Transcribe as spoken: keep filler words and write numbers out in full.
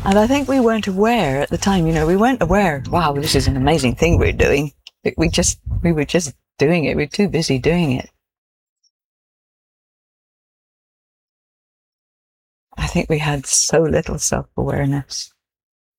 And I think we weren't aware at the time, you know, we weren't aware, wow, this is an amazing thing we're doing. We just, we were just doing it. We were too busy doing it. I think we had so little self-awareness.